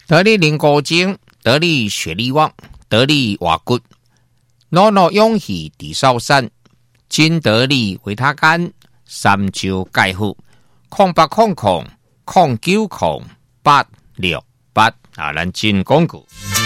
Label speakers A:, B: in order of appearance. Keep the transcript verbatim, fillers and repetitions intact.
A: 得力灵高精，得力血力旺，得力瓦骨，诺诺勇气地少山，金得力维他干，三焦钙护，空八空空，空九空八六八啊，咱真讲句。